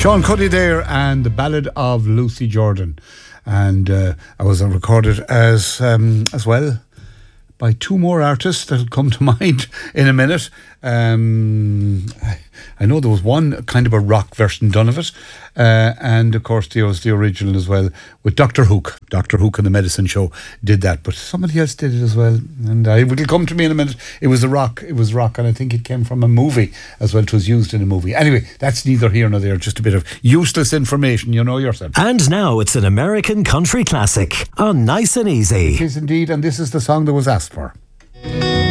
Sean Cuddy there, and the Ballad of Lucy Jordan, and I was recorded as well by two more artists that'll come to mind in a minute. I know there was one kind of a rock version done of it, and of course there was the original as well with Dr. Hook. Dr. Hook and the Medicine Show did that, but somebody else did it as well, and it'll come to me in a minute. It was rock, and I think it came from a movie as well. It was used in a movie. Anyway, that's neither here nor there, just a bit of useless information, you know yourself. And now it's an American country classic on Nice and Easy. It is indeed, and this is the song that was asked for.